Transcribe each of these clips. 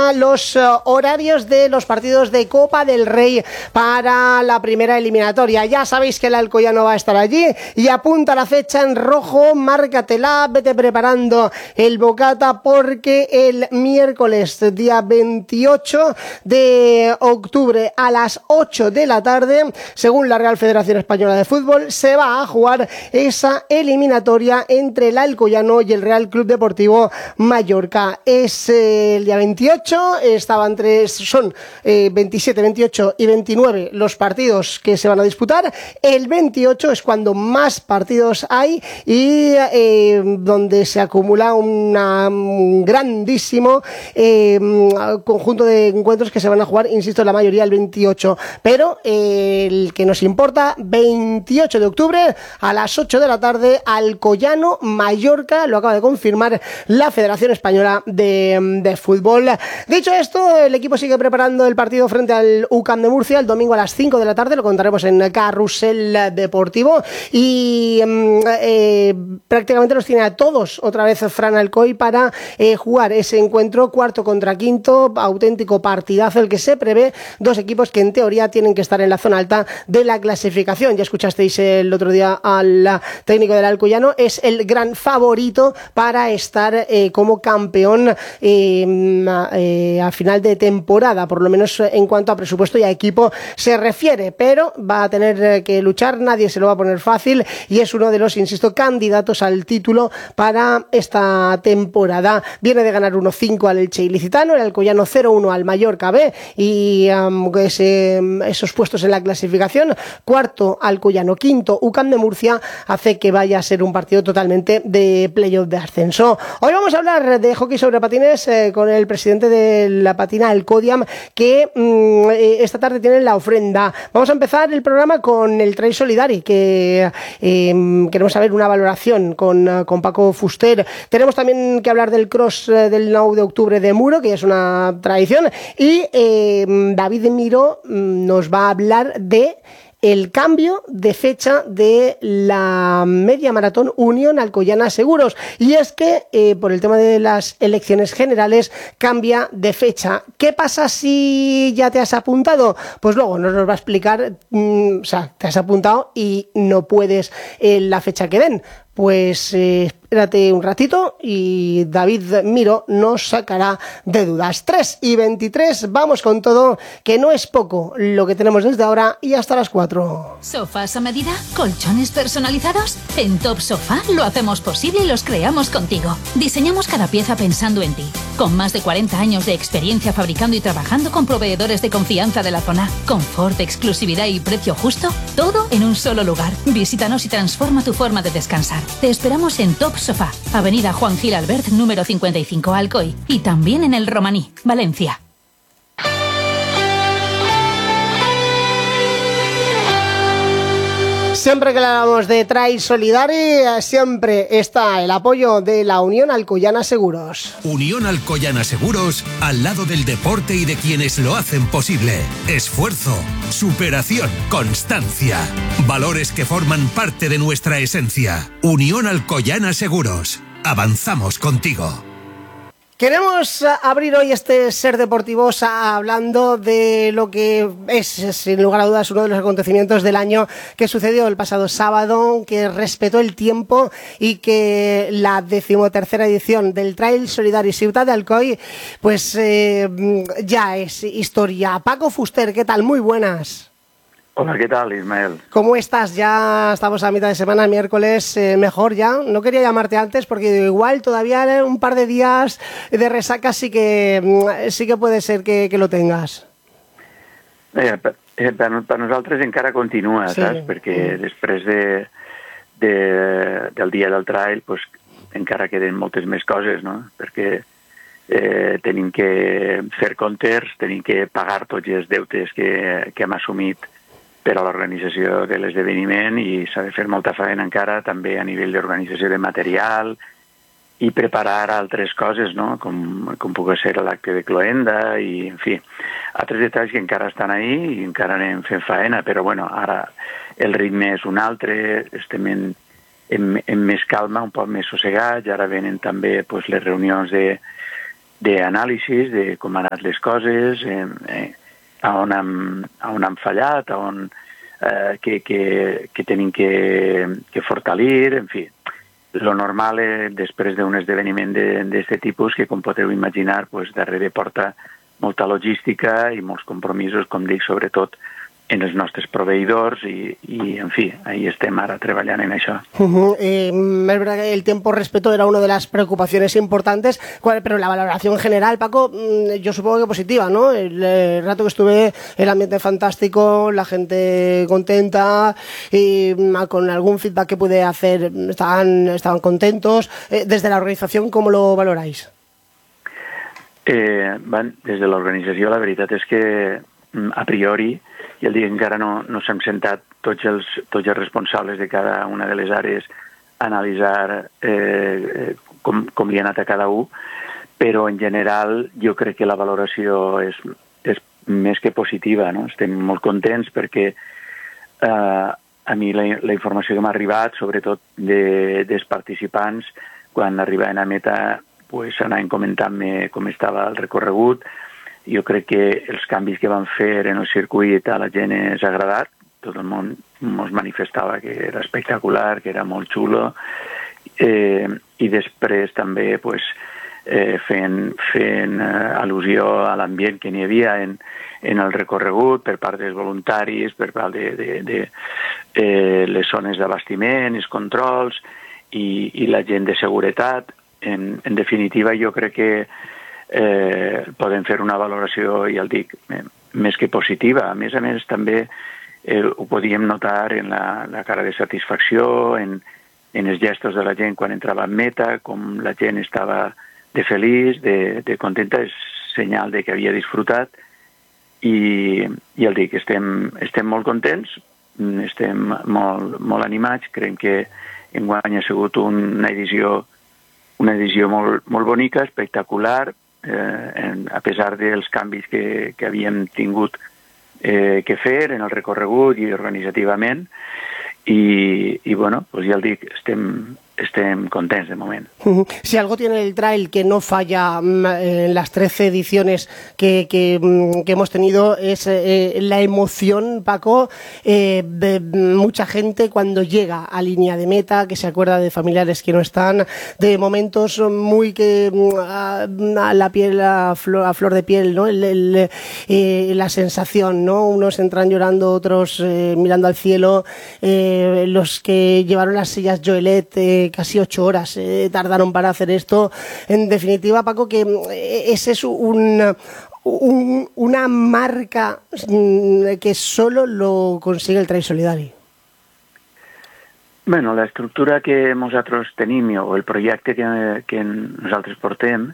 ya los horarios de los partidos de Copa del Rey para la primera eliminatoria. Ya sabéis que el Alcoyano va a estar allí y apunta la fecha en rojo, márcatela, vete preparando el bocata porque el miércoles día 28 de octubre a las 8 de la tarde, según la Real Federación Española de Fútbol, se va a jugar esa eliminatoria entre el Alcoyano y el Real Club Deportivo Mallorca. Es el día 28, son 27, 28 y 29 los partidos que se van a disputar. El 28 es cuando más partidos hay y donde se acumula un grandísimo conjunto de encuentros que se van a jugar, insisto, la mayoría el 28. Pero el que nos importa, 28 de octubre a las 8 de la tarde, Alcoyano Mallorca, lo acaba de confirmar la Federación Española de Fútbol. Dicho esto, el equipo sigue preparando el partido frente al UCAM de Murcia el domingo a las 5 de la tarde, lo contaremos en Carrusel Deportivo y prácticamente los tiene a todos otra vez Fran Alcoy para jugar ese encuentro cuarto contra quinto, auténtico partidazo el que se prevé, dos equipos que en teoría tienen que estar en la zona alta de la clasificación. Ya escuchasteis el otro día al técnico del Alcoyano, es el gran favorito para estar como campeón a final de temporada, por lo menos en cuanto a presupuesto y a equipo se refiere, pero va a tener que luchar, nadie se lo va a poner fácil y es uno de los, insisto, candidatos al título para esta temporada. Viene de ganar 1-5 al Elche Ilicitano, el Alcoyano 0-1 al Mallorca B y esos puestos en la clasificación, cuarto Alcoyano, quinto UCAM de Murcia, hace que vaya a ser un partido totalmente de playoff de ascenso. Hoy vamos a hablar de hockey sobre patines con el presidente de la patina Alcodiam, que esta tarde tienen la ofrenda. Vamos a empezar el programa con el Trail Solidari, que queremos saber una valoración con Paco Fuster. Tenemos también que hablar del cross del 9 de octubre de Muro, que es una tradición, y David Miró nos va a hablar de el cambio de fecha de la media maratón Unión Alcoyana Seguros, y es que por el tema de las elecciones generales cambia de fecha. ¿Qué pasa si ya te has apuntado? Pues luego nos lo va a explicar. O sea, te has apuntado y no puedes la fecha que den. Pues espérate un ratito y David Miro nos sacará de dudas. 3:23, vamos con todo, que no es poco lo que tenemos desde ahora y hasta las 4. ¿Sofás a medida? ¿Colchones personalizados? En Top Sofá lo hacemos posible y los creamos contigo. Diseñamos cada pieza pensando en ti. Con más de 40 años de experiencia fabricando y trabajando con proveedores de confianza de la zona. Confort, exclusividad y precio justo. Todo en un solo lugar. Visítanos y transforma tu forma de descansar. Te esperamos en Top Sofá, Avenida Juan Gil Albert, número 55, Alcoy, y también en el Romaní, Valencia. Siempre que hablamos de Trail Solidari, siempre está el apoyo de la Unión Alcoyana Seguros. Unión Alcoyana Seguros, al lado del deporte y de quienes lo hacen posible. Esfuerzo, superación, constancia. Valores que forman parte de nuestra esencia. Unión Alcoyana Seguros. Avanzamos contigo. Queremos abrir hoy este Ser Deportivos hablando de lo que es, sin lugar a dudas, uno de los acontecimientos del año que sucedió el pasado sábado, que respetó el tiempo y que la 13ª edición del Trail Solidari Ciutat de Alcoy, pues ya es historia. Paco Fuster, ¿qué tal? Muy buenas. Hola, ¿qué tal, Ismael? ¿Cómo estás? Ya estamos a mitad de semana, miércoles, mejor ya. No quería llamarte antes porque igual todavía un par de días de resaca sí que puede ser que lo tengas. Per nosaltres encara continua, sí. Saps? Perquè després del dia del trail pues, encara queden moltes més coses, no? Perquè tenim que fer comptes, tenim que pagar tots els deutes que hem assumit per a l'organització de l'esdeveniment i s'ha de fer molta feina encara també a nivell d'organització de material i preparar altres coses, no? Com pugui ser l'acte de cloenda i, en fi, altres detalls que encara estan ahí i encara anem fent feina, però bueno, ara el ritme és un altre, estem en més calma, un poc més sossegats, ara venen també pues, les reunions d'anàlisis de com han anat les coses, a on han fallat, que tenim que fortalir, en fi. Lo normal després d'un esdeveniment d'aquest tipus, que com podeu imaginar, darrere porta molta logística i molts compromisos, com dic, sobretot en els nostres proveïdors y en fin, ahí estem ara treballant en això. Es verdad que el tiempo respeto era una de las preocupaciones importantes, pero la valoración general, Paco, yo supongo que positiva, ¿no? El rato que estuve, el ambiente fantástico, la gente contenta y con algún feedback que pude hacer, estaban contentos. Desde la organización, ¿cómo lo valoráis? Des de l'organització, la veritat és que a priori, i el dia encara no s'han sentat tots els responsables de cada una de les àrees a analitzar com li ha anat a cada un, però en general jo crec que la valoració és més que positiva, no? Estem molt contents perquè a mi la informació que m'ha arribat, sobretot dels participants, quan arribaven a meta, anaven comentant-me com estava el recorregut. Jo crec que els canvis que van fer en el circuit a la gent és agradat. Tot el món ens manifestava que era espectacular, que era molt xulo. I després també fent al·lusió a l'ambient que n'hi havia en el recorregut per part dels voluntaris, per part de les zones d'abastiment, els controls i la gent de seguretat. En definitiva, jo crec que podem fer una valoració, ja el dic, més que positiva. A més, també ho podíem notar en la cara de satisfacció, en els gestos de la gent quan entrava en meta, com la gent estava de feliç, de contenta, és senyal de que havia disfrutat. I ja el dic, estem molt contents, estem molt animats, creiem que enguany ha sigut una edició molt bonica, espectacular, a pesar dels canvis que havíem tingut que fer en el recorregut i organitzativament. I bueno, ja el dic, estem contents de moment. Si algo tiene el trail que no falla en las 13 ediciones que hemos tenido es la emoción, Paco, de mucha gente cuando llega a línea de meta, que se acuerda de familiares que no están, de momentos muy que a la piel, a flor de piel, ¿no? La sensación, ¿no? Unos entran llorando, otros mirando al cielo, los que llevaron las sillas Joelet, casi 8 horas tardaron para hacer esto. En definitiva, Paco, que ese es una marca que solo lo consigue el Trail Solidari. Bueno, la estructura que nosaltres tenim o el projecte que nosaltres portem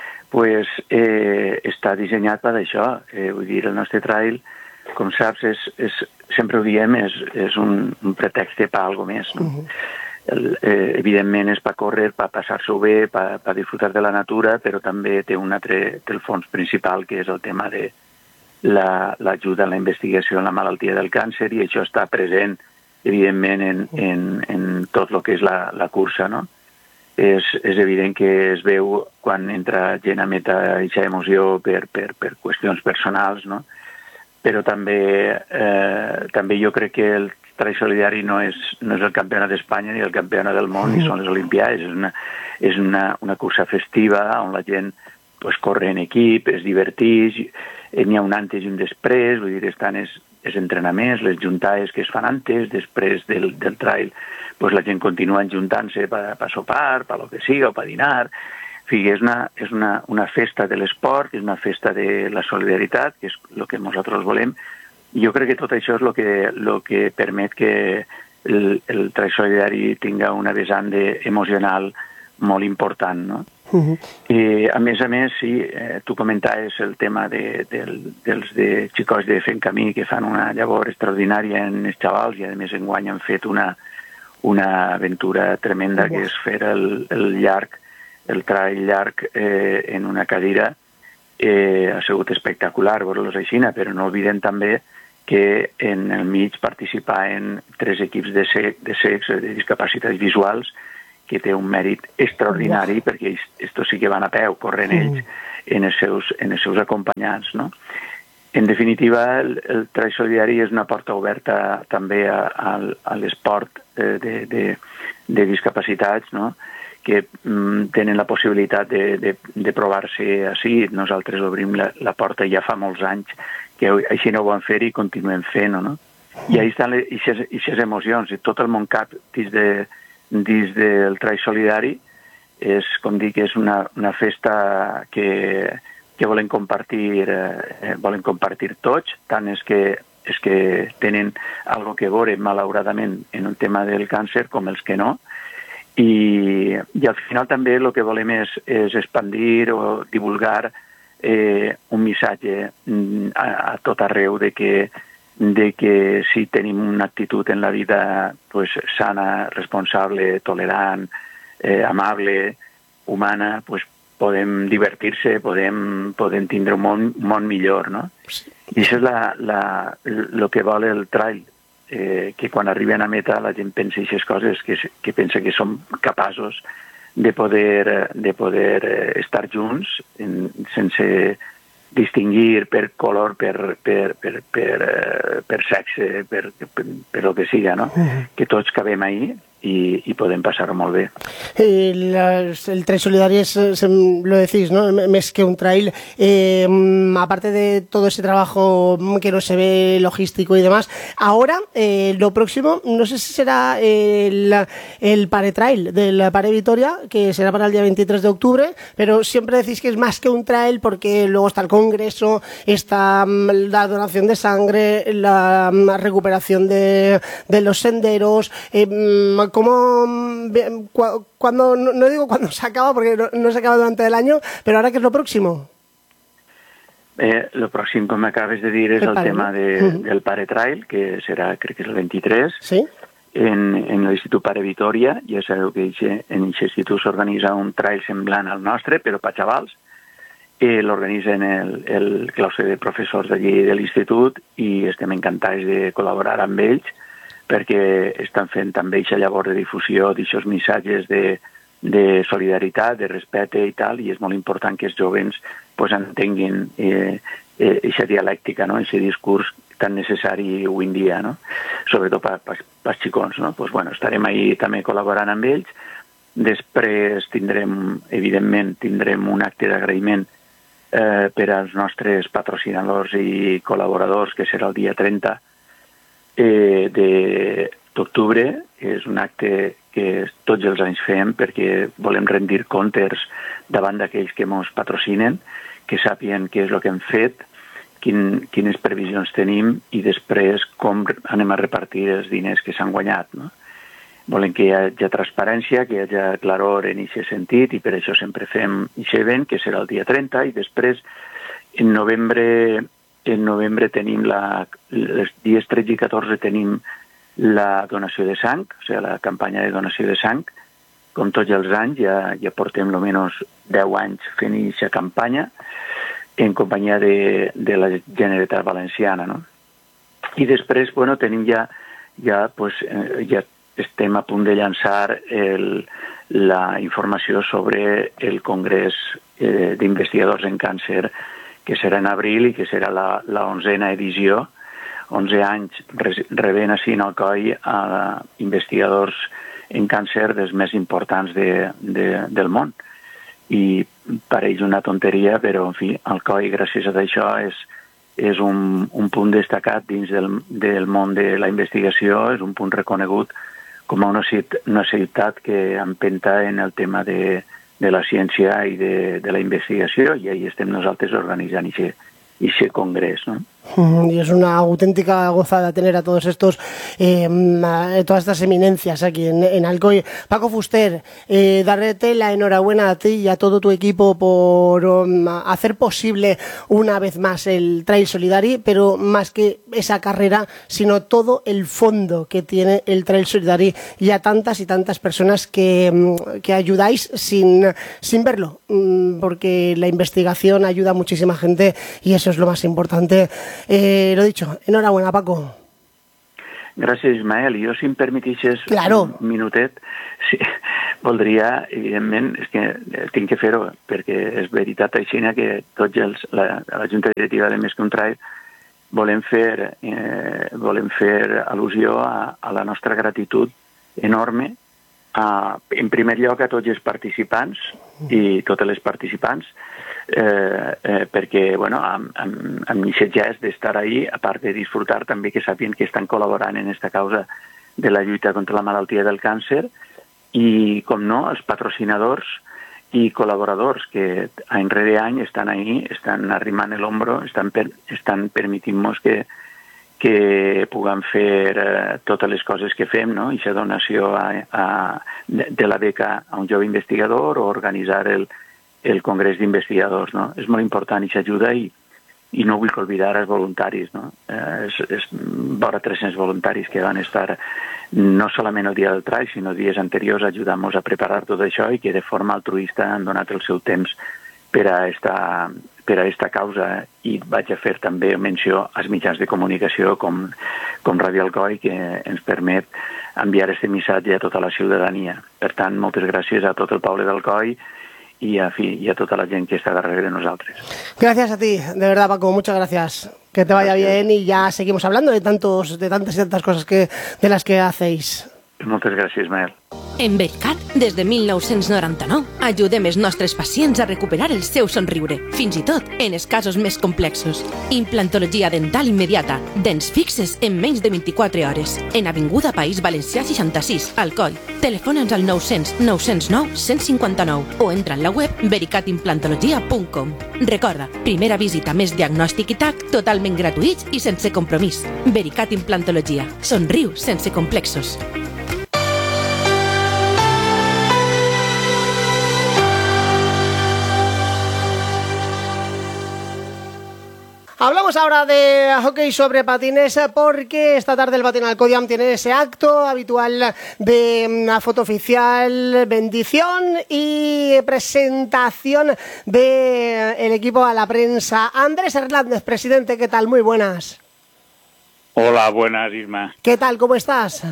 està dissenyat per això. Vull dir, el nostre trail, com saps, sempre ho diem, és un pretext per alguna cosa més, no? Evidentment és per córrer, per passar-s'ho bé, per disfrutar de la natura, però també té el fons principal, que és el tema de l'ajuda a la investigació en la malaltia del càncer, i això està present, evidentment, en tot el que és la cursa, no? És evident que es veu quan entra gent a meta aquesta emoció per qüestions personals, no? Però també jo crec que el Trail Solidari no és el campionat d'Espanya ni el campionat del món, ni són les Olimpiades. És una cursa festiva on la gent corre en equip, es diverteix, n'hi ha un antes i un després, vull dir, estan els entrenaments, les juntades que es fan antes, després del trail, la gent continua juntant-se per sopar, per lo que siga, o per dinar. En fi, és una festa de l'esport, és una festa de la solidaritat, que és el que nosaltres volem. Jo crec que tot això és el que permet que el Trail Solidari tinga una vessant emocional molt important, no? I a més, sí, tu comentaves el tema dels xicots de Fent Camí, que fan una llavor extraordinària en els xavals, i a més enguany han fet una aventura tremenda, que és fer el trail llarg en una cadira. Ha sigut espectacular veure-los així, però no oblidem també que en el mig participaven 3 equips de cecs, de discapacitats visuals, que té un mèrit extraordinari, perquè estos sí que van a peu, corrent ells en els seus acompanyants, no? En definitiva, el Trail Solidari és una porta oberta també a l'esport de discapacitats, no? Que tenen la possibilitat de provar-se així. Nosaltres obrim la porta ja fa molts anys, que així no ho vam fer i continuem fent-ho, no? I ahí estan aquestes emocions, i tot el món cap dins del Trail Solidari és, com dic, és una festa que volen compartir tots, tant és que tenen algo que veure, malauradament, en el tema del càncer, com els que no. I al final també el que volem és expandir o divulgar un missatge a tot arreu de que si tenim una actitud en la vida pues, sana, responsable, tolerant, amable, humana, pues, podem divertir-se, podem tindre un món millor, no? I això és el que vol el trail, que quan arriben a meta la gent pensa aquestes coses, que pensa que som capaços de poder estar junts sense distingir per color, per sexe, per el que siga, no? Que tots cabem ahí y podem pasar molt bé. El Trail Solidari es, lo decís, ¿no? Más que un trail, aparte de todo ese trabajo que no se ve logístico y demás, ahora lo próximo, no sé si será el Pare Trail del Pare Vitoria, que será para el día 23 de octubre, pero siempre decís que es más que un trail porque luego está el congreso, está la donación de sangre, la recuperación de los senderos, cuando, no digo cuando se acaba, porque no se acaba durante el año, pero ahora, ¿qué es lo próximo? Lo próximo, com acabes de dir, és el tema del Pare Trail, que serà, crec que és el 23, ¿sí? En l'Institut Pare Vitoria. Ja sabeu que en aquest institut s'organitza un trail semblant al nostre, però per xavals. L'organitzen el claustre de professors d'allí de l'institut i estem encantats de col·laborar amb ells, perquè estan fent també aquesta llavor de difusió d'aquests missatges de solidaritat, de respecte i tal, i és molt important que els joves pues, entenguin aquesta dialèctica, no? Aquest discurs tan necessari avui en dia, no? Sobretot pels xicons, no? Pues, bueno, estarem ahí també col·laborant amb ells. Després evidentment, tindrem un acte d'agraïment per als nostres patrocinadors i col·laboradors, que serà el dia 30 d'octubre. És un acte que tots els anys fem perquè volem rendir comptes davant d'aquells que ens patrocinen, que sàpien què és el que hem fet, quines previsions tenim i després com anem a repartir els diners que s'han guanyat, no? Volem que hi hagi transparència, que hi hagi claror en aquest sentit, i per això sempre fem aquest event, que serà el dia 30, i després en novembre tenim els dies 13 i 14 tenim la donació de sang, o sigui, la campanya de donació de sang. Com tots els anys, ja portem almenys 10 anys fent aquesta campanya en companyia de la Generalitat Valenciana, no? I després, bueno, tenim ja estem a punt de llançar la informació sobre el Congrés d'Investigadors en Càncer, que serà en abril i que serà la 11a edició, 11 anys rebent així en Alcoi a investigadors en càncer dels més importants del món. I pareix una tonteria, però, en fi, Alcoi, gràcies a això, és un punt destacat dins del món de la investigació, és un punt reconegut com a una ciutat que empenta en el tema de la ciència i de la investigació, i ahí estem nosaltres organitzant aquest congrés, no? Y es una auténtica gozada tener a todos estos, todas estas eminencias aquí en Alcoy. Paco Fuster, darte la enhorabuena a ti y a todo tu equipo por hacer posible una vez más el Trail Solidari, pero más que esa carrera, sino todo el fondo que tiene el Trail Solidari y a tantas y tantas personas que ayudáis sin verlo, porque la investigación ayuda a muchísima gente y eso es lo más importante. Lo dicho, enhorabuena, Paco. Gràcies, Ismael. Jo, si em permetixes claro. un minutet, sí, voldria, evidentment, és que tinc que fer-ho, perquè és veritat així que tots la Junta Directiva de Més que un Trail volem fer al·lusió a la nostra gratitud enorme, en primer lloc a tots els participants i totes les participants, perquè amb aquest gest d'estar ahí, a part de disfrutar, també que sàpien que estan col·laborant en aquesta causa de la lluita contra la malaltia del càncer, i, com no, els patrocinadors i col·laboradors que any rere any estan ahí, estan arrimant l'ombro, estan permitint-nos que puguem fer totes les coses que fem, no? Aquesta donació de la beca a un jove investigador o organitzar el Congrés d'Investigadors, no? És molt important aquesta ajuda i no vull oblidar els voluntaris, no? És vora 300 voluntaris que van estar no solament el dia del trail, sinó dies anteriors ajudant-nos a preparar tot això i que de forma altruista han donat el seu temps per a esta causa, i vaig a fer també menció als mitjans de comunicació com Ràdio Alcoi, que ens permet enviar aquest missatge a tota la ciutadania. Per tant, moltes gràcies a tot el poble d'Alcoi y a toda la gente que está darrere de nosotros. Gracias a ti, de verdad, Paco, muchas gracias. Que te vaya bien y ya seguimos hablando de tantas y tantas cosas de las que hacéis. Moltes gràcies, Mael. En Vericat, des de 1999, ajudem els nostres pacients a recuperar el seu somriure, fins i tot en els casos més complexos. Implantologia dental immediata, dents fixes en menys de 24 hores. En Avinguda País Valencià 66, Alcoi. Telefona'ns al 900 909 159 o entra en la web vericatimplantologia.com. Recorda, primera visita més diagnòstic i TAC, totalment gratuïts i sense compromís. Vericat Implantologia. Somriu sense complexos. Hablamos ahora de hockey sobre patines porque esta tarde el Patín Alcodiam tiene ese acto habitual de una foto oficial, bendición y presentación del equipo a la prensa. Andrés Hernández, presidente, ¿qué tal? Muy buenas. Hola, buenas, Isma. ¿Qué tal? ¿Cómo estás?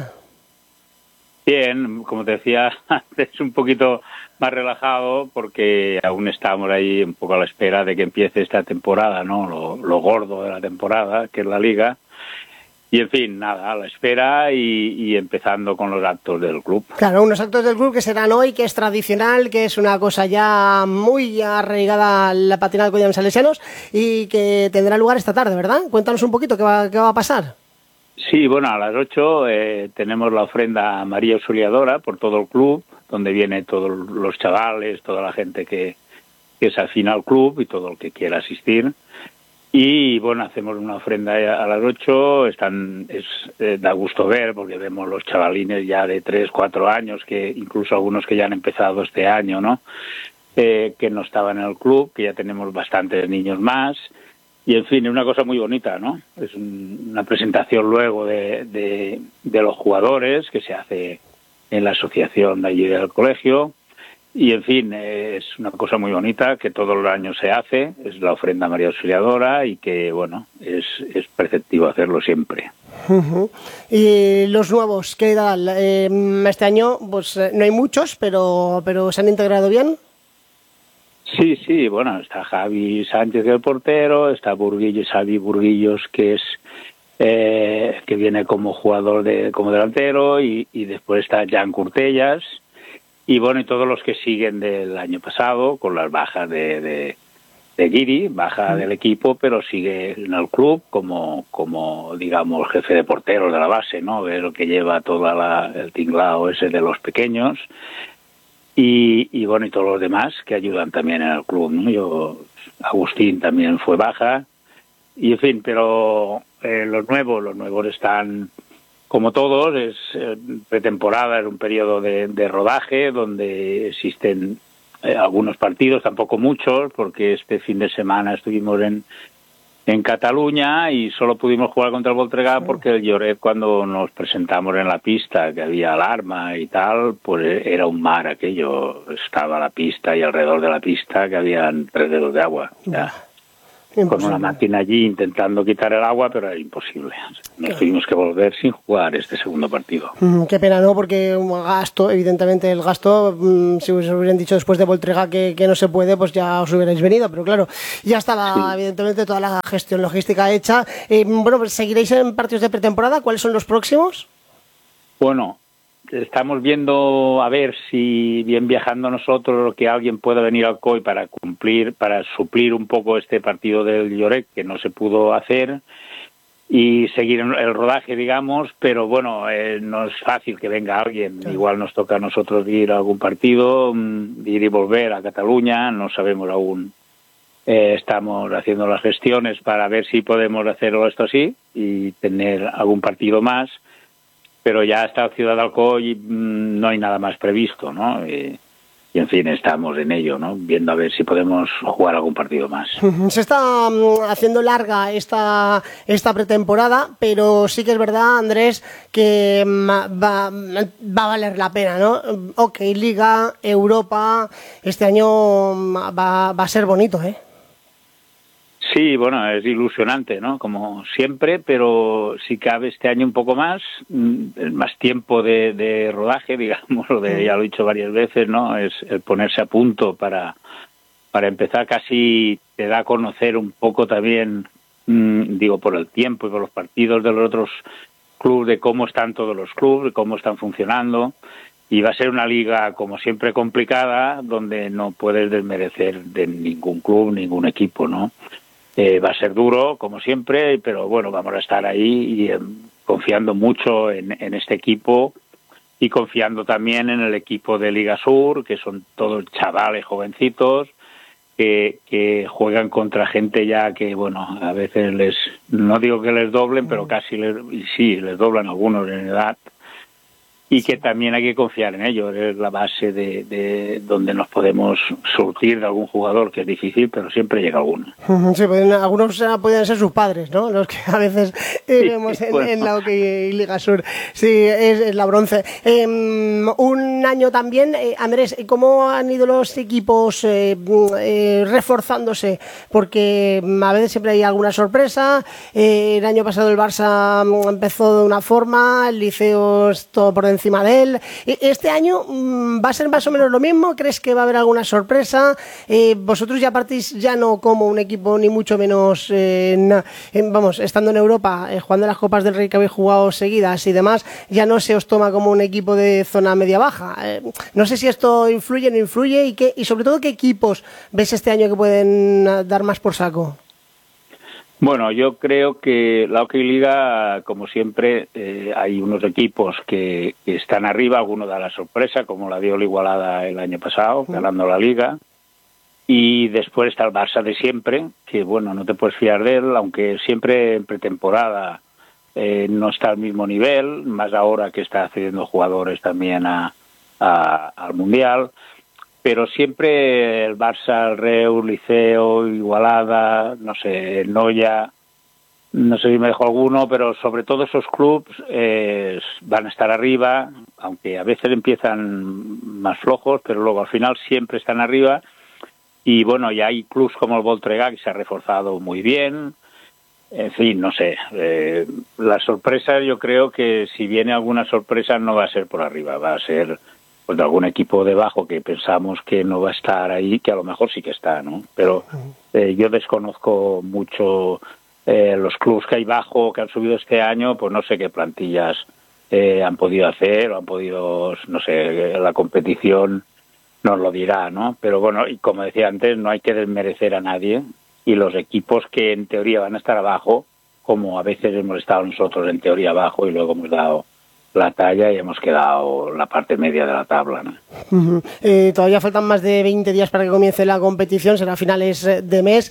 Bien, como te decía antes, un poquito más relajado porque aún estamos ahí un poco a la espera de que empiece esta temporada, ¿no? Lo gordo de la temporada, que es la Liga. Y, en fin, nada, a la espera y empezando con los actos del club. Claro, unos actos del club que serán hoy, que es tradicional, que es una cosa ya muy arraigada al Patín Alcodiam Salesianos y que tendrá lugar esta tarde, ¿verdad? Cuéntanos un poquito qué va a pasar. Sí, bueno, a las 8 tenemos la ofrenda a María Auxiliadora por todo el club, donde vienen todos los chavales, toda la gente que es afín al club y todo el que quiera asistir. Y bueno, hacemos una ofrenda a las 8, da gusto ver porque vemos los chavalines ya de 3, 4 años, que incluso algunos que ya han empezado este año, ¿no? Que no estaban en el club, que ya tenemos bastantes niños más. Y, en fin, es una cosa muy bonita, ¿no? Es una presentación luego de los jugadores que se hace en la asociación de allí del colegio. Y, en fin, es una cosa muy bonita que todos los años se hace. Es la ofrenda a María Auxiliadora y que, bueno, es preceptivo hacerlo siempre. Uh-huh. Y los nuevos, ¿qué tal? Este año pues no hay muchos, pero ¿se han integrado bien? Sí, bueno, está Javi Sánchez, el portero, está Xavi Burguillos, que es que viene como jugador como delantero, y después está Jan Curtellas, y bueno, y todos los que siguen del año pasado, con las bajas de Guiri, baja del equipo, pero sigue en el club como digamos, jefe de porteros de la base, ¿no? Es el que lleva el tinglao ese de los pequeños. Y bueno, y todos los demás que ayudan también en el club, ¿no? Agustín también fue baja, y, en fin, pero los nuevos están como todos, es pretemporada, es un periodo de rodaje donde existen algunos partidos, tampoco muchos, porque este fin de semana estuvimos en Cataluña y solo pudimos jugar contra el Voltregà porque el Lloret, cuando nos presentamos en la pista, que había alarma y tal, pues era un mar aquello. Estaba la pista y alrededor de la pista que habían 3 dedos de agua. Ya. con una máquina allí intentando quitar el agua, pero era imposible. Nos tuvimos que volver sin jugar este segundo partido. Qué pena, ¿no? Porque gasto, evidentemente el gasto, si os hubieran dicho después de Voltregà que no se puede, pues ya os hubierais venido, pero claro, ya estaba evidentemente toda la gestión logística hecha. Bueno, pues ¿seguiréis en partidos de pretemporada? ¿Cuáles son los próximos? Bueno, estamos viendo a ver si bien viajando nosotros que alguien pueda venir al COI para suplir un poco este partido del Lloret que no se pudo hacer y seguir el rodaje, digamos, pero bueno, no es fácil que venga alguien. Claro. Igual nos toca a nosotros ir a algún partido, ir y volver a Cataluña, no sabemos aún. Estamos haciendo las gestiones para ver si podemos hacerlo esto así y tener algún partido más. Pero ya hasta Ciudad de Alcoy no hay nada más previsto, ¿no? Y en fin, estamos en ello, ¿no? Viendo a ver si podemos jugar algún partido más. Se está haciendo larga esta pretemporada, pero sí que es verdad, Andrés, que va a valer la pena, ¿no? OK, Liga, Europa, este año va a ser bonito, ¿eh? Sí, bueno, es ilusionante, ¿no? Como siempre, pero si cabe este año un poco más tiempo de rodaje, digamos, ya lo he dicho varias veces, ¿no? Es el ponerse a punto para empezar, casi te da a conocer un poco también, digo, por el tiempo y por los partidos de los otros clubes, de cómo están todos los clubes, de cómo están funcionando. Y va a ser una liga, como siempre, complicada, donde no puedes desmerecer de ningún club, ningún equipo, ¿no? Va a ser duro, como siempre, pero bueno, vamos a estar ahí y confiando mucho en este equipo y confiando también en el equipo de Liga Sur, que son todos chavales jovencitos que juegan contra gente ya que, bueno, a veces no digo que les doblen, pero casi les doblan algunos en edad. Y que también hay que confiar en ellos, es la base de donde nos podemos surtir de algún jugador, que es difícil, pero siempre llega alguno. Sí, algunos pueden ser sus padres, ¿no? Los que a veces vemos en la OK Liga Sur. Sí, es la bronce. Un año también, Andrés, ¿cómo han ido los equipos reforzándose? Porque a veces siempre hay alguna sorpresa. El año pasado el Barça empezó de una forma, el Liceo es todo por encima de él. Este año va a ser más o menos lo mismo. ¿Crees que va a haber alguna sorpresa? Vosotros ya partís ya no como un equipo ni mucho menos vamos, estando en Europa, jugando las Copas del Rey que habéis jugado seguidas y demás, ya no se os toma como un equipo de zona media-baja. No sé si esto influye o no influye y sobre todo qué equipos ves este año que pueden dar más por saco. Bueno, yo creo que la OK Liga, como siempre, hay unos equipos que están arriba, algunos da la sorpresa, como la dio la Igualada el año pasado, ganando la Liga, y después está el Barça de siempre, que bueno, no te puedes fiar de él, aunque siempre en pretemporada no está al mismo nivel, más ahora que está accediendo jugadores también al Mundial. Pero siempre el Barça, el Reus, Liceo, Igualada, no sé, Noya, no sé si me dejo alguno, pero sobre todo esos clubes van a estar arriba, aunque a veces empiezan más flojos, pero luego al final siempre están arriba. Y bueno, ya hay clubes como el Voltregà que se ha reforzado muy bien. En fin, no sé, la sorpresa, yo creo que si viene alguna sorpresa no va a ser por arriba, va a ser pues de algún equipo debajo que pensamos que no va a estar ahí, que a lo mejor sí que está, ¿no? Pero yo desconozco mucho los clubes que hay bajo, que han subido este año, pues no sé qué plantillas han podido hacer o han podido, no sé, la competición nos lo dirá, ¿no? Pero bueno, y como decía antes, no hay que desmerecer a nadie, y los equipos que en teoría van a estar abajo, como a veces hemos estado nosotros en teoría abajo y luego hemos dado la talla y hemos quedado la parte media de la tabla, ¿no? Todavía faltan más de 20 días para que comience la competición, será a finales de mes.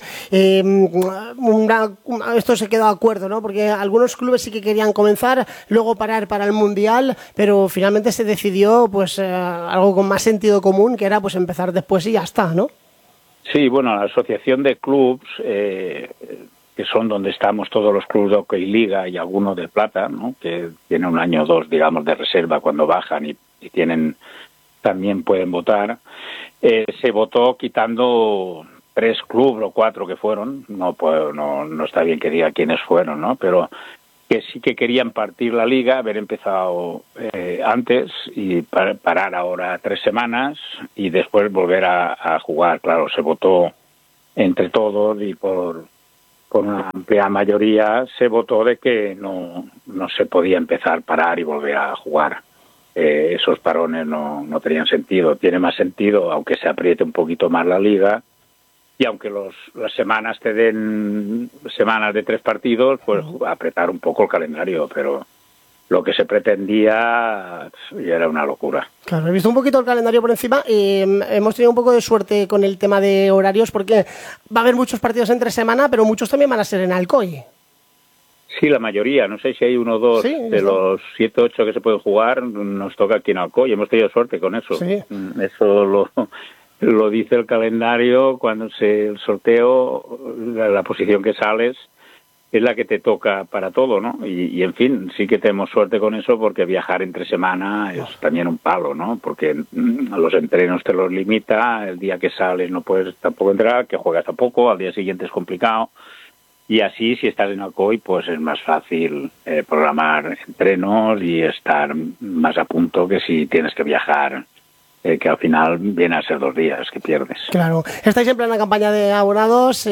Esto se quedó de acuerdo, ¿no? Porque algunos clubes sí que querían comenzar, luego parar para el Mundial, pero finalmente se decidió pues algo con más sentido común, que era pues empezar después y ya está, ¿no? Sí, bueno, la asociación de clubes, que son donde estamos todos los clubes de OK Liga y algunos de plata, ¿no? Que tienen un año o dos, digamos, de reserva cuando bajan y también pueden votar. Se votó quitando 3 clubes o 4 que fueron, no está bien que diga quiénes fueron, ¿no? Pero que sí que querían partir la liga, haber empezado antes y parar ahora 3 semanas y después volver a jugar. Claro, se votó entre todos y por una amplia mayoría se votó de que no se podía empezar, parar y volver a jugar. Esos parones no tenían sentido. Tiene más sentido, aunque se apriete un poquito más la liga, y aunque las semanas te den semanas de 3 partidos, pues apretar un poco el calendario, pero lo que se pretendía ya era una locura. Claro, he visto un poquito el calendario por encima y hemos tenido un poco de suerte con el tema de horarios porque va a haber muchos partidos entre semana, pero muchos también van a ser en Alcoy. Sí, la mayoría, no sé si hay 1 o 2 de los 7 o 8 que se pueden jugar, nos toca aquí en Alcoy, hemos tenido suerte con eso. Sí. Eso lo dice el calendario cuando el sorteo, la posición que sales es la que te toca para todo, ¿no? Y en fin, sí que tenemos suerte con eso porque viajar entre semana es también un palo, ¿no? Porque los entrenos te los limita, el día que sales no puedes tampoco entrar, que juegas tampoco, al día siguiente es complicado. Y así, si estás en Alcoy, pues es más fácil programar entrenos y estar más a punto que si tienes que viajar, que al final viene a ser 2 días que pierdes. Claro. Estáis en plena campaña de abonados,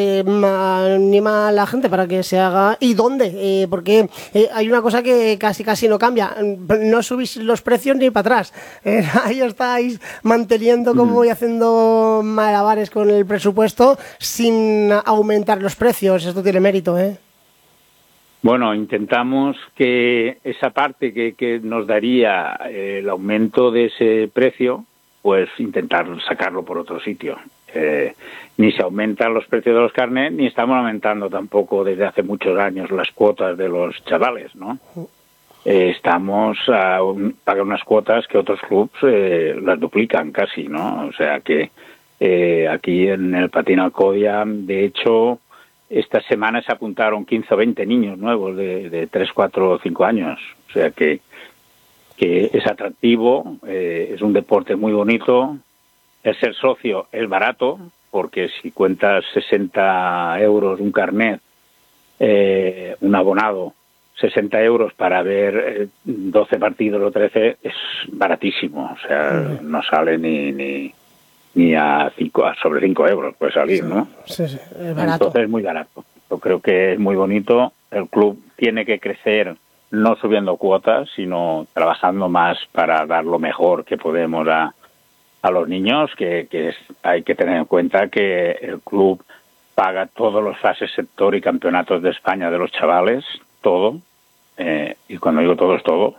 anima a la gente para que se haga. ¿Y dónde? Porque hay una cosa que casi no cambia. No subís los precios ni para atrás. Ahí estáis manteniendo como y haciendo malabares con el presupuesto sin aumentar los precios. Esto tiene mérito, ¿eh? Bueno, intentamos que esa parte que nos daría el aumento de ese precio, pues intentar sacarlo por otro sitio. Ni se aumentan los precios de los carnets, ni estamos aumentando tampoco desde hace muchos años las cuotas de los chavales, ¿no? Estamos a pagar unas cuotas que otros clubs las duplican casi, ¿no? O sea que aquí en el Patín Alcodia, de hecho, esta semana se apuntaron 15 o 20 niños nuevos de 3, 4 o 5 años. O sea que es atractivo, es un deporte muy bonito. El ser socio es barato, porque si cuentas 60 euros un carnet, un abonado, 60 euros para ver 12 partidos o 13, es baratísimo. O sea, no sale ni a sobre 5 euros puede salir, ¿no? Sí, es barato. Entonces es muy barato. Yo creo que es muy bonito. El club tiene que crecer no subiendo cuotas, sino trabajando más para dar lo mejor que podemos a los niños, hay que tener en cuenta que el club paga todos los fases sector y campeonatos de España de los chavales, todo, y cuando digo todo es todo.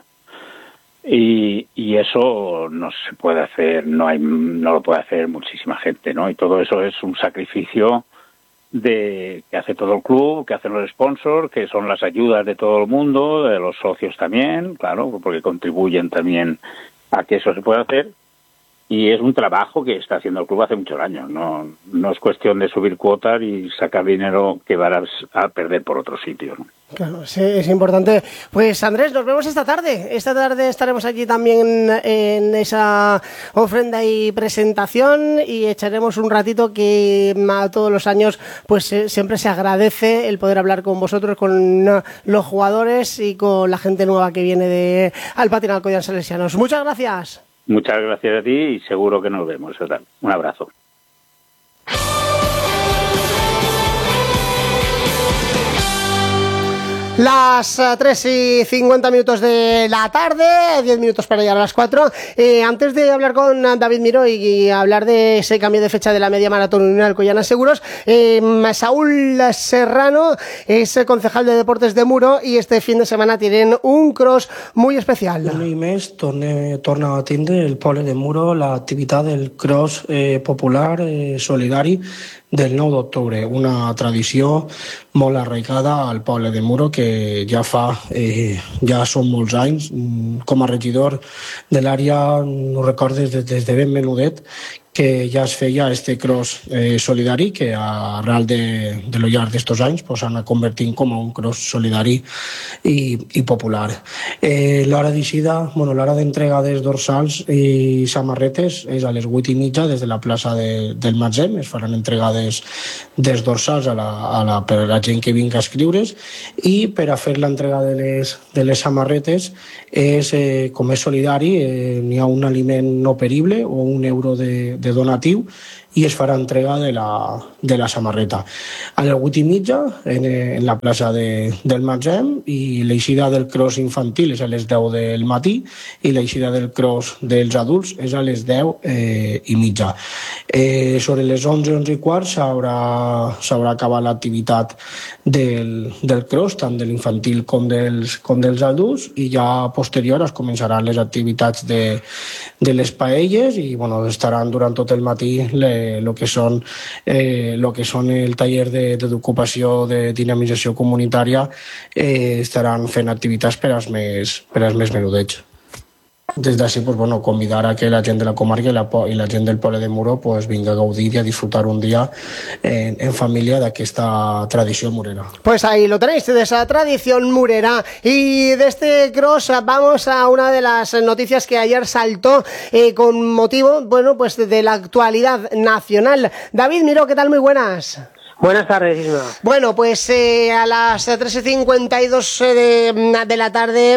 Y eso no se puede hacer, no lo puede hacer muchísima gente, ¿no? Y todo eso es un sacrificio que hace todo el club, que hacen los sponsors, que son las ayudas de todo el mundo, de los socios también, claro, porque contribuyen también a que eso se pueda hacer. Y es un trabajo que está haciendo el club hace muchos años. No es cuestión de subir cuotas y sacar dinero que vas a perder por otro sitio, ¿no? Claro, sí, es importante. Pues Andrés, nos vemos esta tarde. Esta tarde estaremos allí también en esa ofrenda y presentación y echaremos un ratito que a todos los años pues siempre se agradece el poder hablar con vosotros, con los jugadores y con la gente nueva que viene al Patín Alcoyano Salesianos. Muchas gracias. Muchas gracias a ti y seguro que nos vemos. Un abrazo. Las 3:50 de la tarde, 10 minutos para llegar a las 4. Antes de hablar con David Miró y hablar de ese cambio de fecha de la media maratón Unión Alcoyana Seguros, Saúl Serrano es concejal de Deportes de Muro y este fin de semana tienen un cross muy especial. Un mes torna a tindre el poble de Muro l'activitat del cross popular solidari del 9 d'octubre, una tradició molt arraigada al poble de Muro que ja són molts anys. Com a regidor de l'àrea no recordes des de ben menudet que ja es feia este cross solidari, que arrel de lo llarg d'estos anys pues, s'ha anat convertint com a un cross solidari i popular. L'hora d'eixida, l'hora d'entrega dels dorsals i samarretes és a les 8:30 des de la plaça del Matzem. Es faran entregades dels dorsals per a la gent que vingui a escriure's, i per a fer l'entrega de les samarretes com és solidari, n'hi ha un aliment no perible o €1 de donatiu, i es farà entrega de la samarreta. A les 8:30 en la plaça del Matzem, i l'eixida del cross infantil és a les 10 del matí i l'eixida del cross dels adults és a les 10:30. Sobre les 11:15 s'haurà acabat l'activitat del cross, tant de l'infantil com dels adults, i ja posterior es començaran les activitats de les paelles, i estaran durant tot el matí lo que són el taller d'ocupació de dinamització comunitària, estaran fent activitats per als més menudets. Des d'ací, convidar a que la gent de la comarca i la gent del poble de Muro vinga a gaudir y a disfrutar un día en familia de esta tradición murera. Pues ahí lo tenéis, de esa tradición murera. Y de este cross vamos a una de las noticias que ayer saltó con motivo, de la actualidad nacional. David Miró, ¿qué tal? Muy buenas. Buenas tardes, Isma. Bueno, pues a las 13:52 de la tarde,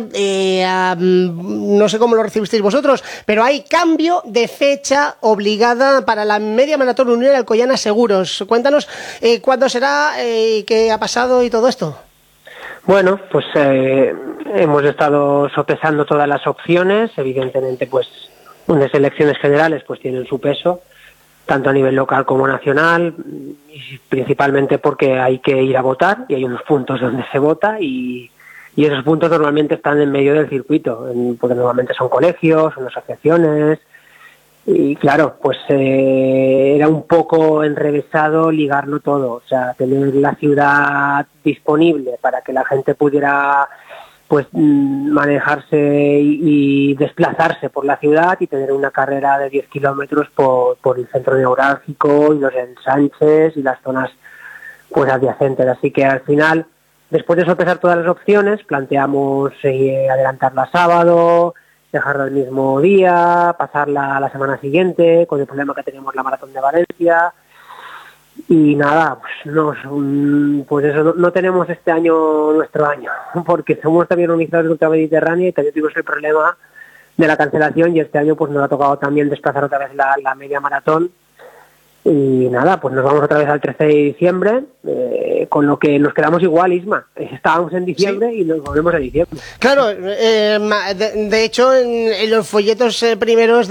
no sé cómo lo recibisteis vosotros, pero hay cambio de fecha obligada para la media maratón Unión Alcoyana Seguros. Cuéntanos cuándo será, qué ha pasado y todo esto. Bueno, pues hemos estado sopesando todas las opciones. Evidentemente, pues unas elecciones generales pues tienen su peso, tanto a nivel local como nacional, y principalmente porque hay que ir a votar y hay unos puntos donde se vota, y esos puntos normalmente están en medio del circuito, porque normalmente son colegios, son asociaciones, y claro, pues era un poco enrevesado ligarlo todo, o sea, tener la ciudad disponible para que la gente pudiera pues manejarse y desplazarse por la ciudad, y tener una carrera de 10 kilómetros por el centro neurálgico y los ensanches y las zonas pues adyacentes. Así que al final, después de sopesar todas las opciones, planteamos adelantarla a sábado, dejarla el mismo día, pasarla a la semana siguiente, con el problema que teníamos la Maratón de Valencia. Y nada, pues eso, no tenemos este año nuestro año, porque somos también organizadores de Ultramediterránea y también tuvimos el problema de la cancelación, y este año pues nos ha tocado también desplazar otra vez la media maratón. Y nada, pues nos vamos otra vez al 13 de diciembre, con lo que nos quedamos igual, Isma. Estábamos en diciembre, ¿sí? Y nos volvemos a diciembre. Claro, de hecho en los folletos primeros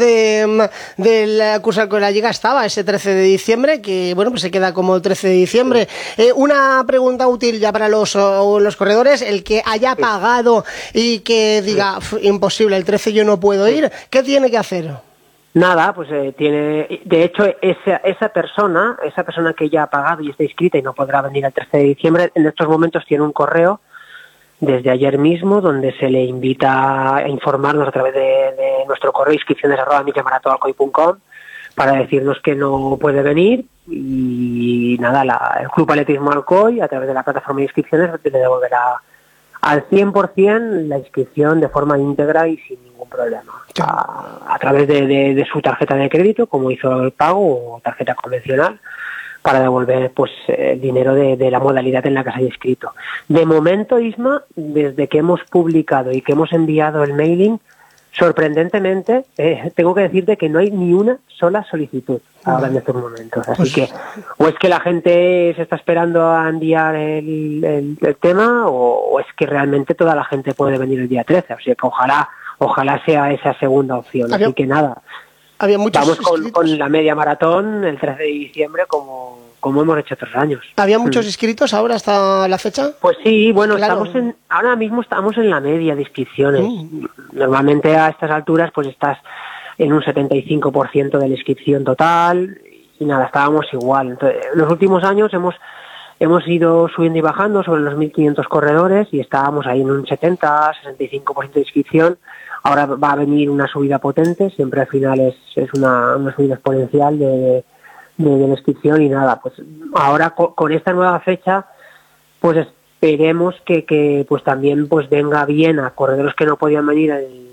del curso con la Liga estaba ese 13 de diciembre, que pues se queda como el 13 de diciembre. Una pregunta útil ya para los corredores: el que haya pagado y que diga, imposible, el 13 yo no puedo ir, ¿qué tiene que hacer? Nada, pues tiene, de hecho, esa persona que ya ha pagado y está inscrita y no podrá venir el 13 de diciembre, en estos momentos tiene un correo desde ayer mismo donde se le invita a informarnos a través de nuestro correo inscripciones@millamaratonalcoy.com para decirnos que no puede venir, y nada, el Club Atletismo Alcoy, a través de la plataforma de inscripciones, le devolverá al 100% la inscripción de forma íntegra y sin ningún problema, a través de su tarjeta de crédito, como hizo el pago, o tarjeta convencional, para devolver pues el dinero de la modalidad en la que se haya inscrito. De momento, Isma, desde que hemos publicado y que hemos enviado el mailing, sorprendentemente, tengo que decirte que no hay ni una sola solicitud ahora en estos momentos. Así que, o es que la gente se está esperando a enviar el tema, o es que realmente toda la gente puede venir el día 13. O sea que ojalá sea esa segunda opción. Así que nada, vamos con la media maratón el 13 de diciembre como hemos hecho otros años. ¿Había muchos inscritos ahora hasta la fecha? Pues sí, bueno, claro. Ahora mismo estamos en la media de inscripciones. Normalmente a estas alturas pues estás en un 75% de la inscripción total, y nada, estábamos igual. Entonces, en los últimos años hemos ido subiendo y bajando sobre los 1.500 corredores, y estábamos ahí en un 70-65% de inscripción. Ahora va a venir una subida potente, siempre al final es una subida exponencial de la inscripción y nada, pues ahora con esta nueva fecha, pues esperemos que pues también pues venga bien a corredores que no podían venir el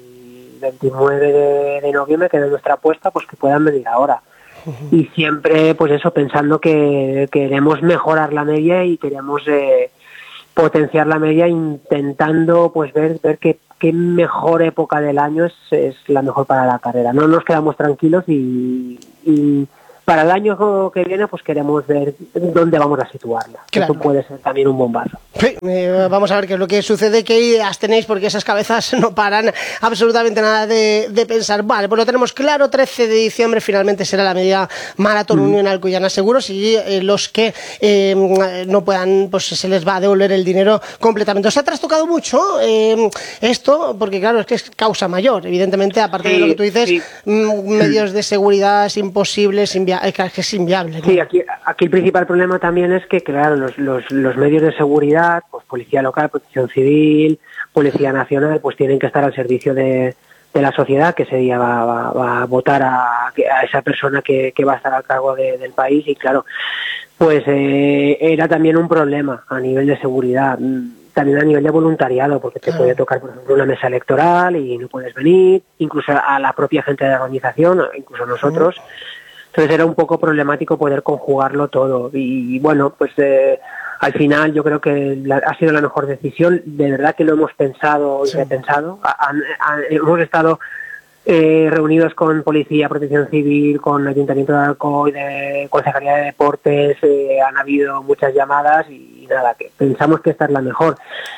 29 de noviembre, que era nuestra apuesta, pues que puedan venir ahora. Y siempre pues eso, pensando que queremos mejorar la media y queremos potenciar la media, intentando pues ver qué mejor época del año es la mejor para la carrera. No nos quedamos tranquilos y para el año que viene pues queremos ver dónde vamos a situarla. Claro. Eso puede ser también un bombazo. Sí, vamos a ver qué es lo que sucede, qué ideas tenéis, porque esas cabezas no paran absolutamente nada de pensar. Vale, pues lo tenemos claro, 13 de diciembre finalmente será la media maratón Unión Alcoyana Seguros, y los que no puedan, pues se les va a devolver el dinero completamente. ¿Os ha trastocado mucho esto? Porque claro, es que es causa mayor, evidentemente, aparte de lo que tú dices, medios de seguridad es imposible, es inviable, ¿no? Sí, aquí el principal problema también es que, claro, los medios de seguridad, pues Policía Local, Protección Civil, Policía Nacional, pues tienen que estar al servicio de la sociedad, que ese día va a votar a esa persona que va a estar al cargo del país, y claro, pues era también un problema a nivel de seguridad, también a nivel de voluntariado, porque te puede tocar, por ejemplo, una mesa electoral y no puedes venir, incluso a la propia gente de la organización, incluso nosotros. Entonces era un poco problemático poder conjugarlo todo, y bueno, pues al final yo creo que ha sido la mejor decisión. De verdad que lo hemos pensado y repensado. Hemos estado reunidos con Policía, Protección Civil, con Ayuntamiento de Alcoy, de Concejalía de Deportes, han habido muchas llamadas y nada, que pensamos que esta es la mejor.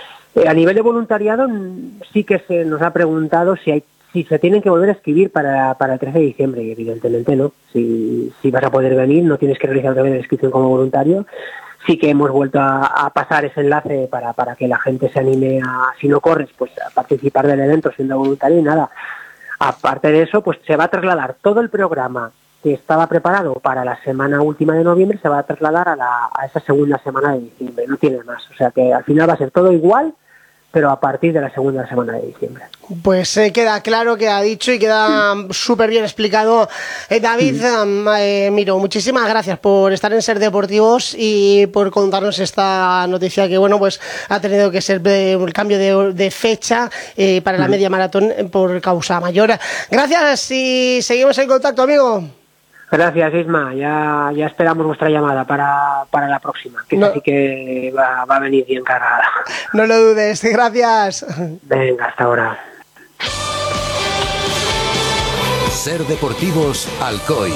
A nivel de voluntariado sí que se nos ha preguntado si se tienen que volver a escribir para el 13 de diciembre, y evidentemente no. Si vas a poder venir, no tienes que realizar otra vez la inscripción como voluntario. Sí que hemos vuelto a pasar ese enlace para que la gente se anime si no corres, pues a participar del evento siendo voluntario, y nada. Aparte de eso, pues se va a trasladar todo el programa que estaba preparado para la semana última de noviembre, se va a trasladar a esa segunda semana de diciembre, no tiene más. O sea que al final va a ser todo igual, pero a partir de la segunda semana de diciembre. Pues queda claro, queda dicho y queda súper bien explicado. David Miró, muchísimas gracias por estar en Ser Deportivos y por contarnos esta noticia que, bueno, pues ha tenido que ser el cambio de fecha para la media maratón por causa mayor. Gracias y seguimos en contacto, amigo. Gracias, Isma. Ya esperamos vuestra llamada para la próxima, que sí que va a venir bien cargada. No lo dudes. Gracias. Venga, hasta ahora. Ser Deportivos Alcoy.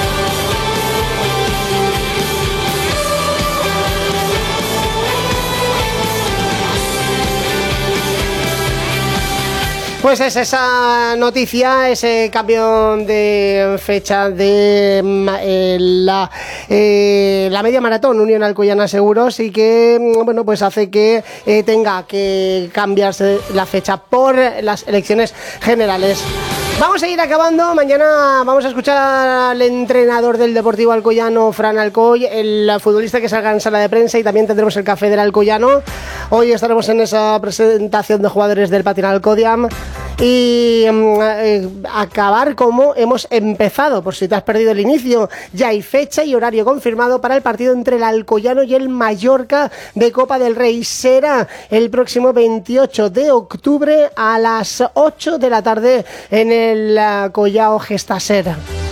Pues es esa noticia, ese cambio de fecha de la media maratón Unión Alcoyana Seguros, y que, bueno, pues hace que tenga que cambiarse la fecha por las elecciones generales. Vamos a ir acabando. Mañana vamos a escuchar al entrenador del Deportivo Alcoyano, Fran Alcoy, el futbolista que salga en sala de prensa, y también tendremos el café del Alcoyano. Hoy estaremos en esa presentación de jugadores del Patin Alcodiam y acabar como hemos empezado, por si te has perdido el inicio. Ya hay fecha y horario confirmado para el partido entre el Alcoyano y el Mallorca de Copa del Rey. Será el próximo 28 de octubre a las 8 de la tarde en el Collao Gestaser.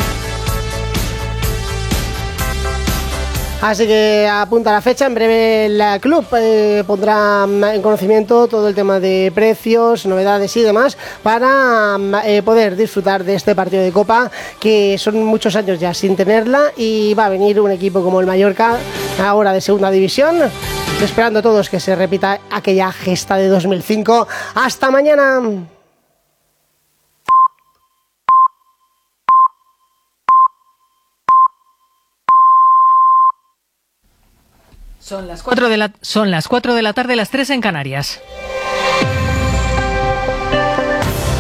Así que apunta la fecha. En breve el club pondrá en conocimiento todo el tema de precios, novedades y demás para poder disfrutar de este partido de Copa, que son muchos años ya sin tenerla, y va a venir un equipo como el Mallorca, ahora de segunda división, esperando todos que se repita aquella gesta de 2005. ¡Hasta mañana! Son las 4 de la tarde, las 3 en Canarias.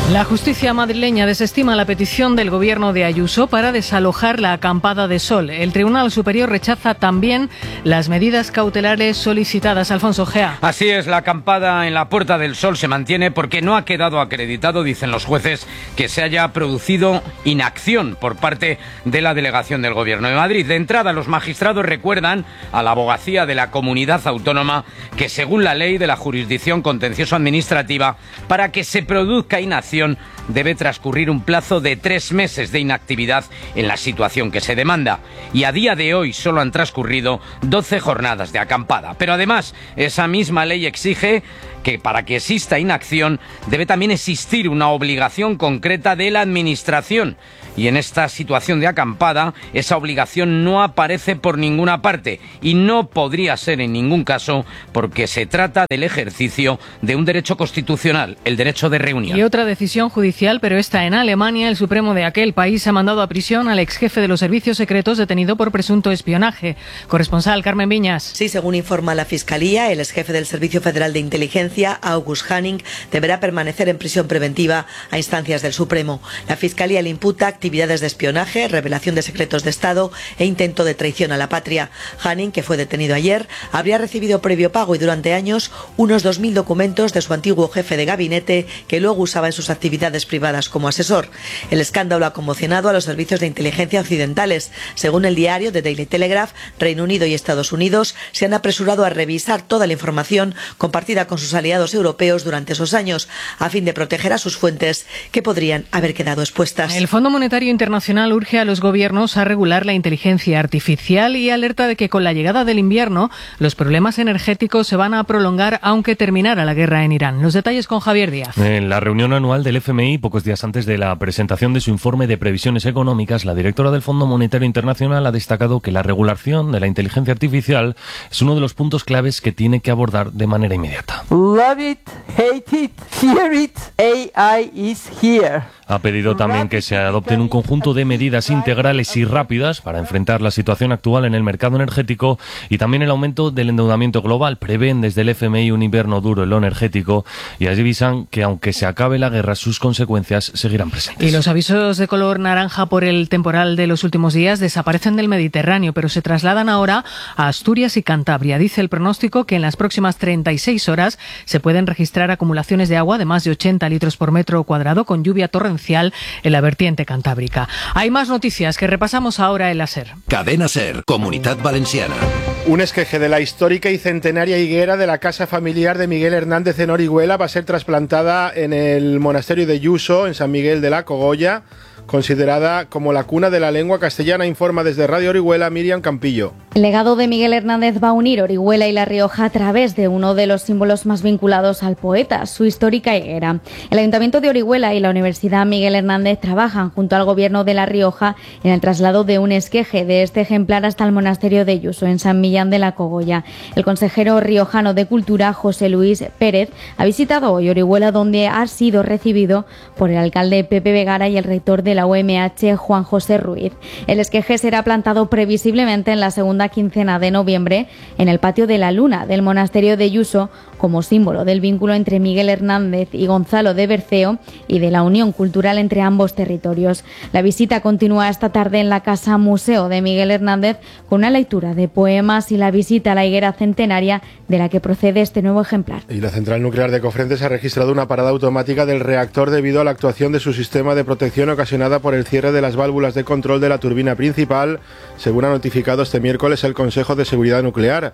La justicia madrileña desestima la petición del gobierno de Ayuso para desalojar la acampada de Sol. El Tribunal Superior rechaza también las medidas cautelares solicitadas. Alfonso Gea. Así es, la acampada en la Puerta del Sol se mantiene porque no ha quedado acreditado, dicen los jueces, que se haya producido inacción por parte de la delegación del Gobierno de Madrid. De entrada, los magistrados recuerdan a la abogacía de la comunidad autónoma que, según la ley de la jurisdicción contencioso-administrativa, para que se produzca inacción debe transcurrir un plazo de 3 meses de inactividad en la situación que se demanda. Y a día de hoy solo han transcurrido 12 jornadas de acampada. Pero además, esa misma ley exige que para que exista inacción debe también existir una obligación concreta de la Administración. Y en esta situación de acampada, esa obligación no aparece por ninguna parte y no podría ser en ningún caso porque se trata del ejercicio de un derecho constitucional, el derecho de reunión. Y otra decisión judicial, pero esta en Alemania. El Supremo de aquel país ha mandado a prisión al exjefe de los servicios secretos detenido por presunto espionaje. Corresponsal Carmen Viñas. Sí, según informa la Fiscalía, el exjefe del Servicio Federal de Inteligencia, August Hanning, deberá permanecer en prisión preventiva a instancias del Supremo. La Fiscalía le imputa actividades de espionaje, revelación de secretos de Estado e intento de traición a la patria. Hanning, que fue detenido ayer, habría recibido previo pago y durante años unos 2.000 documentos de su antiguo jefe de gabinete que luego usaba en sus actividades privadas como asesor. El escándalo ha conmocionado a los servicios de inteligencia occidentales. Según el diario The Daily Telegraph, Reino Unido y Estados Unidos se han apresurado a revisar toda la información compartida con sus aliados europeos durante esos años, a fin de proteger a sus fuentes que podrían haber quedado expuestas. El Fondo Monetario Internacional urge a los gobiernos a regular la inteligencia artificial y alerta de que con la llegada del invierno los problemas energéticos se van a prolongar aunque terminara la guerra en Irán. Los detalles con Javier Díaz. En la reunión anual del FMI, pocos días antes de la presentación de su informe de previsiones económicas, la directora del Fondo Monetario Internacional ha destacado que la regulación de la inteligencia artificial es uno de los puntos claves que tiene que abordar de manera inmediata. Love it, hate it, fear it, AI is here. Ha pedido también que se adopten un conjunto de medidas integrales y rápidas para enfrentar la situación actual en el mercado energético y también el aumento del endeudamiento global. Prevén desde el FMI un invierno duro en lo energético y avisan que aunque se acabe la guerra, sus consecuencias seguirán presentes. Y los avisos de color naranja por el temporal de los últimos días desaparecen del Mediterráneo, pero se trasladan ahora a Asturias y Cantabria. Dice el pronóstico que en las próximas 36 horas se pueden registrar acumulaciones de agua de más de 80 litros por metro cuadrado con lluvia torrencial en la vertiente cantábrica. Hay más noticias que repasamos ahora en la SER. Cadena SER, Comunitat Valenciana. Un esqueje de la histórica y centenaria higuera de la casa familiar de Miguel Hernández en Orihuela va a ser trasplantada en el monasterio de Yuso, en San Miguel de la Cogolla, considerada como la cuna de la lengua castellana, informa desde Radio Orihuela Miriam Campillo. El legado de Miguel Hernández va a unir Orihuela y La Rioja a través de uno de los símbolos más vinculados al poeta, su histórica higuera. El Ayuntamiento de Orihuela y la Universidad Miguel Hernández trabajan junto al Gobierno de La Rioja en el traslado de un esqueje de este ejemplar hasta el monasterio de Yuso, en San Millán de la Cogolla. El consejero riojano de Cultura, José Luis Pérez, ha visitado hoy Orihuela, donde ha sido recibido por el alcalde Pepe Vegara y el rector de la UMH, Juan José Ruiz. El esqueje será plantado previsiblemente en la segunda quincena de noviembre en el patio de la Luna del monasterio de Yuso, como símbolo del vínculo entre Miguel Hernández y Gonzalo de Berceo y de la unión cultural entre ambos territorios. La visita continúa esta tarde en la Casa Museo de Miguel Hernández con una lectura de poemas y la visita a la higuera centenaria de la que procede este nuevo ejemplar. Y la central nuclear de Cofrentes ha registrado una parada automática del reactor debido a la actuación de su sistema de protección ocasionada por el cierre de las válvulas de control de la turbina principal, según ha notificado este miércoles el Consejo de Seguridad Nuclear.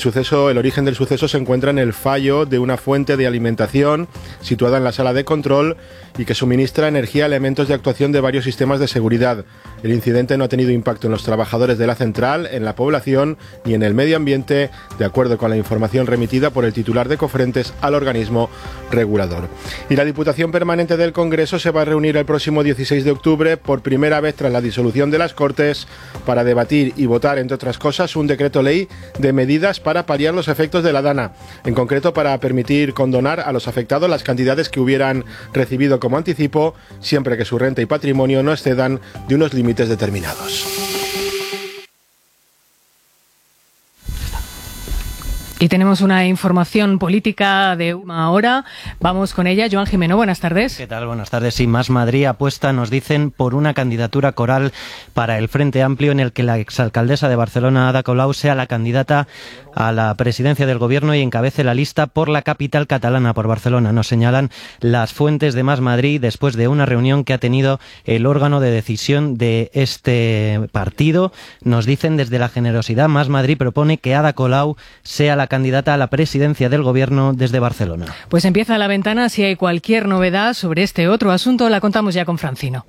El origen del suceso se encuentra en el fallo de una fuente de alimentación situada en la sala de control y que suministra energía a elementos de actuación de varios sistemas de seguridad. El incidente no ha tenido impacto en los trabajadores de la central, en la población ni en el medio ambiente, de acuerdo con la información remitida por el titular de Cofrentes al organismo regulador. Y la Diputación Permanente del Congreso se va a reunir el próximo 16 de octubre por primera vez tras la disolución de las Cortes para debatir y votar, entre otras cosas, un decreto ley de medidas para paliar los efectos de la DANA, en concreto para permitir condonar a los afectados las cantidades que hubieran recibido como anticipo, siempre que su renta y patrimonio no excedan de unos límites determinados. Y tenemos una información política de una hora. Vamos con ella. Joan Jimeno, buenas tardes. ¿Qué tal? Buenas tardes. Sí, Más Madrid apuesta, nos dicen, por una candidatura coral para el Frente Amplio en el que la exalcaldesa de Barcelona, Ada Colau, sea la candidata a la presidencia del Gobierno y encabece la lista por la capital catalana, por Barcelona. Nos señalan las fuentes de Más Madrid después de una reunión que ha tenido el órgano de decisión de este partido. Nos dicen desde la generosidad, Más Madrid propone que Ada Colau sea la candidata a la presidencia del Gobierno desde Barcelona. Pues empieza la ventana. Si hay cualquier novedad sobre este otro asunto, la contamos ya con Francino.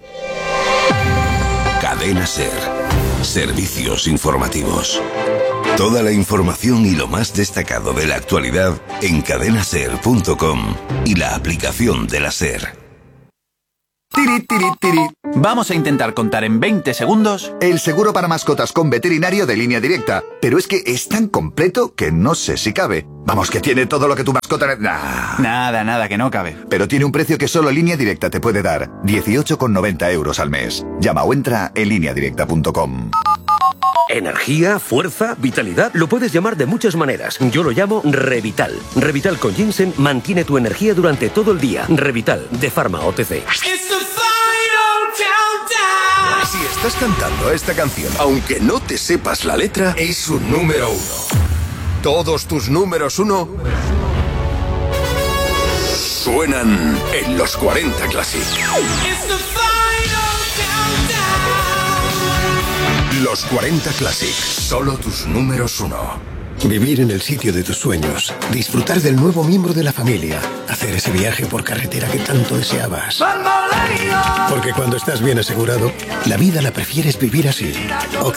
Cadena SER. Servicios informativos. Toda la información y lo más destacado de la actualidad en cadenaser.com y la aplicación de la SER. Tiri, tiri, tiri. Vamos a intentar contar en 20 segundos el seguro para mascotas con veterinario de Línea Directa. Pero es que es tan completo que no sé si cabe. Vamos, que tiene todo lo que tu mascota... Nada, que no cabe. Pero tiene un precio que solo Línea Directa te puede dar. 18,90 € al mes. Llama o entra en lineadirecta.com. Energía, fuerza, vitalidad, lo puedes llamar de muchas maneras. Yo lo llamo Revital. Revital con ginseng mantiene tu energía durante todo el día. Revital, de Pharma OTC. Si estás cantando esta canción, aunque no te sepas la letra, es un número 1. Todos tus números 1 suenan en los 40 Classic. Los 40 Classic, solo tus números 1. Vivir en el sitio de tus sueños, disfrutar del nuevo miembro de la familia, hacer ese viaje por carretera que tanto deseabas. Porque cuando estás bien asegurado, la vida la prefieres vivir así.